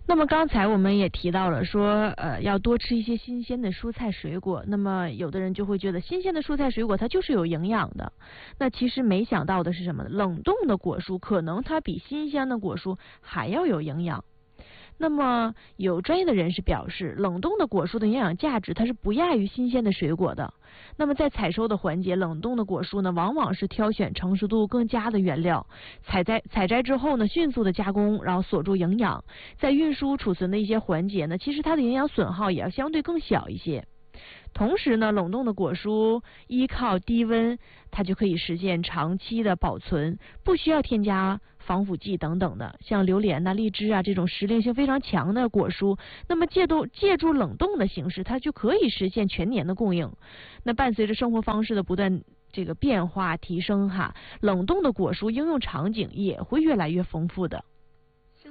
那么刚才我们也提到了说，要多吃一些新鲜的蔬菜水果。那么有的人就会觉得新鲜的蔬菜水果它就是有营养的。那其实没想到的是什么呢？冷冻的果蔬可能它比新鲜的果蔬还要有营养。那么有专业的人士表示，冷冻的果蔬的营养价值它是不亚于新鲜的水果的。那么在采收的环节，冷冻的果蔬呢，往往是挑选成熟度更佳的原料，采摘之后呢，迅速的加工，然后锁住营养。在运输储存的一些环节呢，其实它的营养损耗也要相对更小一些。同时呢，冷冻的果蔬依靠低温，它就可以实现长期的保存，不需要添加防腐剂等等的。像榴莲呐、荔枝啊这种时令性非常强的果蔬，那么借助冷冻的形式，它就可以实现全年的供应。那伴随着生活方式的不断变化提升冷冻的果蔬应用场景也会越来越丰富的。